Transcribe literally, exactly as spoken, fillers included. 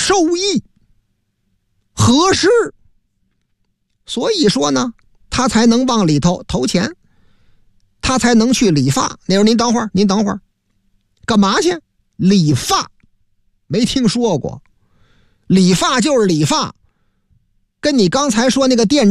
收益合适，所以说呢他才能往里头投钱，他才能去理发。那时候您等会儿您等会儿干嘛去？理发没听说过，理发就是理发，跟你刚才说那个电